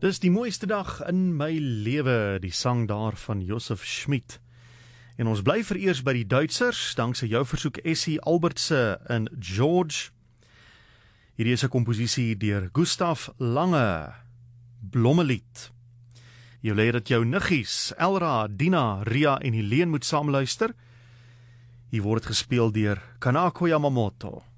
Dis die mooiste dag in my lewe, die sang daar van Josef Schmid. En ons bly vereers by die Duitsers, danksy jou versoek Essie Albertse in George. Hierdie is 'n komposisie deur Gustav Lange, Blommelied. Jy wil hê dat jou niggies, Elra, Dina, Ria en Helene moet saamluister. Hier word gespeel deur Kanako Yamamoto.